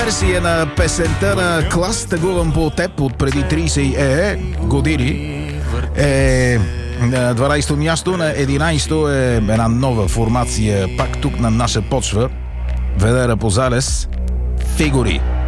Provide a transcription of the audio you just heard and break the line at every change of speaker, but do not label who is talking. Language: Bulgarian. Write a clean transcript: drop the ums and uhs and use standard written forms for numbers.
Версия на песента на Клас "Тъгувам по теб" от преди 30 години е на 12-то място. На 11-то е една нова формация, пак тук на наша почва. Ведера Позалес, "Фигури".